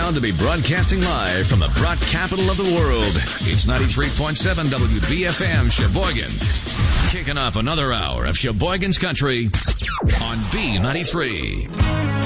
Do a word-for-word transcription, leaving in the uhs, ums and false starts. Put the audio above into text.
proud to be broadcasting live from the brat capital of the world. It's ninety-three point seven W B F M Sheboygan. Kicking off another hour of Sheboygan's Country on B ninety-three.